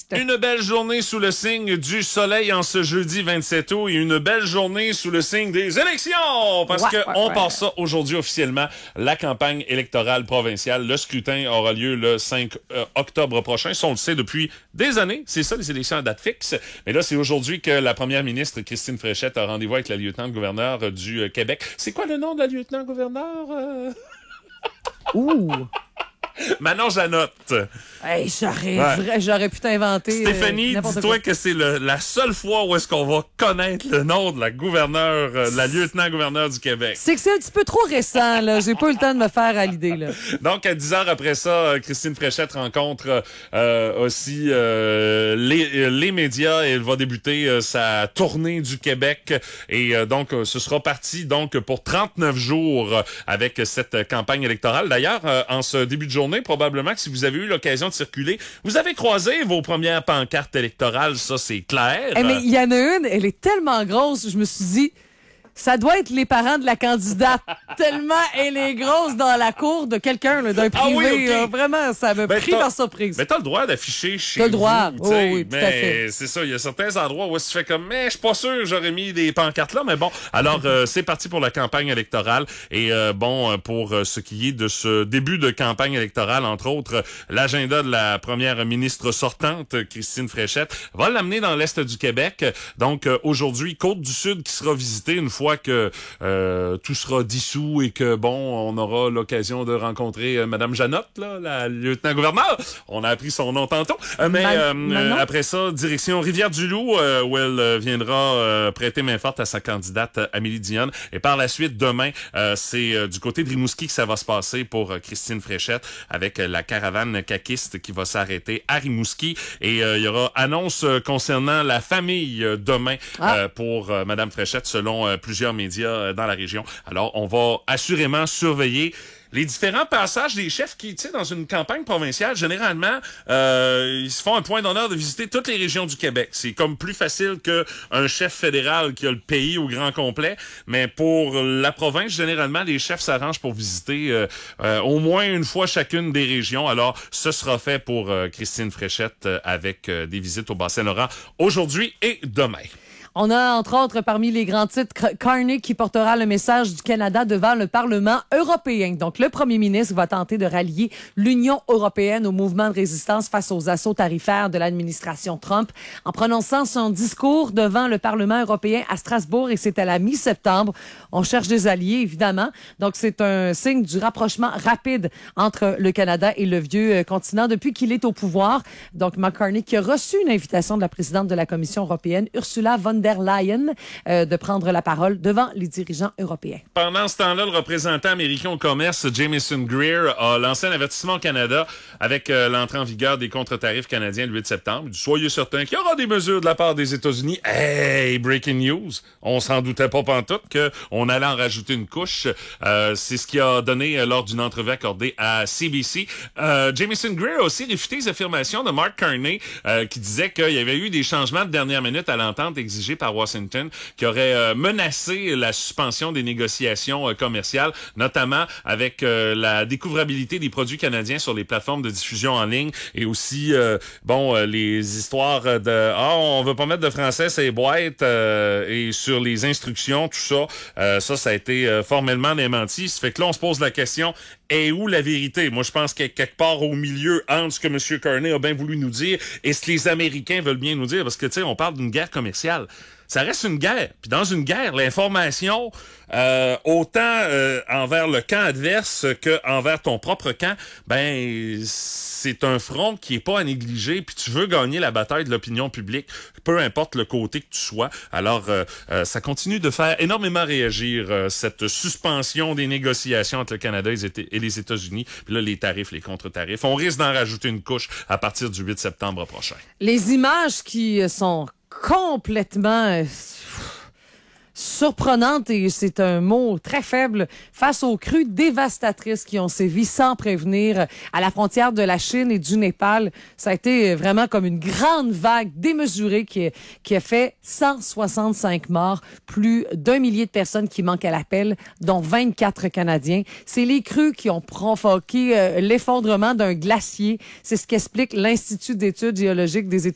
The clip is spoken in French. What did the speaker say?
Une belle journée sous le signe du soleil en ce jeudi 27 août et une belle journée sous le signe des élections parce on part ça aujourd'hui officiellement, la campagne électorale provinciale. Le scrutin aura lieu le 5 octobre prochain. Ça, on le sait depuis des années. C'est ça, les élections à date fixe. Mais là, c'est aujourd'hui que la première ministre, Christine Fréchette, a rendez-vous avec la lieutenant-gouverneur du Québec. C'est quoi le nom de la lieutenant-gouverneur? Ouh! Manon Janotte. Hey, j'aurais pu t'inventer. Stéphanie, dis-toi que c'est la seule fois où est-ce qu'on va connaître le nom de la gouverneure, la lieutenant-gouverneur du Québec. C'est que c'est un petit peu trop récent, là. J'ai pas eu le temps de me faire à l'idée, là. Donc, à 10 heures après ça, Christine Fréchette rencontre aussi les médias et elle va débuter sa tournée du Québec. Et donc, ce sera parti donc pour 39 jours avec cette campagne électorale. D'ailleurs, en ce début de journée, probablement que si vous avez eu l'occasion de circuler, vous avez croisé vos premières pancartes électorales, ça c'est clair. Mais il y en a une, elle est tellement grosse, je me suis dit, ça doit être les parents de la candidate, tellement elle est grosse dans la cour de quelqu'un, là, d'un privé. Ah oui, okay. Vraiment, ça m'a pris par surprise. Mais t'as le droit d'afficher chez vous. T'as le droit, oui, tout à fait. C'est ça, il y a certains endroits où tu fais comme, mais je suis pas sûr j'aurais mis des pancartes là, mais bon. Alors, c'est parti pour la campagne électorale. Et pour ce qui est de ce début de campagne électorale, entre autres, l'agenda de la première ministre sortante, Christine Fréchette, va l'amener dans l'Est du Québec. Donc, aujourd'hui, Côte-du-Sud qui sera visitée une fois que tout sera dissous et que, on aura l'occasion de rencontrer Madame Janotte, là, la lieutenant-gouverneur. On a appris son nom tantôt. Mais après ça, direction Rivière-du-Loup, où elle viendra prêter main forte à sa candidate Amélie Dionne. Et par la suite, demain, c'est du côté de Rimouski que ça va se passer pour Christine Fréchette avec la caravane caquiste qui va s'arrêter à Rimouski. Et il y aura annonce concernant la famille demain pour Madame Fréchette, selon plusieurs médias dans la région. Alors, on va assurément surveiller les différents passages des chefs qui, tu sais, dans une campagne provinciale, généralement, ils se font un point d'honneur de visiter toutes les régions du Québec. C'est comme plus facile qu'un chef fédéral qui a le pays au grand complet. Mais pour la province, généralement, les chefs s'arrangent pour visiter au moins une fois chacune des régions. Alors, ce sera fait pour Christine Fréchette avec des visites au Bas-Saint-Laurent aujourd'hui et demain. On a, entre autres, parmi les grands titres, Carney qui portera le message du Canada devant le Parlement européen. Donc, le premier ministre va tenter de rallier l'Union européenne au mouvement de résistance face aux assauts tarifaires de l'administration Trump en prononçant son discours devant le Parlement européen à Strasbourg et c'est à la mi-septembre. On cherche des alliés, évidemment. Donc, c'est un signe du rapprochement rapide entre le Canada et le vieux continent depuis qu'il est au pouvoir. Donc, McCartney qui a reçu une invitation de la présidente de la Commission européenne, Ursula von der Leyen, de prendre la parole devant les dirigeants européens. Pendant ce temps-là, le représentant américain au commerce, Jamieson Greer, a lancé un avertissement au Canada avec l'entrée en vigueur des contre-tarifs canadiens le 8 septembre. Soyez certains qu'il y aura des mesures de la part des États-Unis. Hey, breaking news! On s'en doutait pas pantoute qu'on allait en rajouter une couche. C'est ce qu'il a donné lors d'une entrevue accordée à CBC. Jamieson Greer a aussi réfuté les affirmations de Mark Carney qui disait qu'il y avait eu des changements de dernière minute à l'entente exigée par Washington qui aurait menacé la suspension des négociations commerciales, notamment avec la découvrabilité des produits canadiens sur les plateformes de diffusion en ligne et aussi les histoires de on veut pas mettre de français sur les boîtes et sur les instructions, tout ça. Ça a été formellement démenti. Ça fait que là, on se pose la question, est où la vérité? Moi, je pense qu'elle est quelque part au milieu entre ce que M. Carney a bien voulu nous dire et ce que les Américains veulent bien nous dire. Parce que, tu sais, on parle d'une guerre commerciale. Ça reste une guerre. Puis dans une guerre, l'information, autant envers le camp adverse que envers ton propre camp, c'est un front qui est pas à négliger. Puis tu veux gagner la bataille de l'opinion publique, peu importe le côté que tu sois. Alors, ça continue de faire énormément réagir cette suspension des négociations entre le Canada et les États-Unis. Puis là, les tarifs, les contre-tarifs. On risque d'en rajouter une couche à partir du 8 septembre prochain. Les images qui sont complètement surprenante, et c'est un mot très faible, face aux crues dévastatrices qui ont sévi sans prévenir à la frontière de la Chine et du Népal. Ça a été vraiment comme une grande vague démesurée qui a fait 165 morts, plus d'1 millier de personnes qui manquent à l'appel, dont 24 Canadiens. C'est les crues qui ont provoqué l'effondrement d'un glacier. C'est ce qu'explique l'Institut d'études géologiques des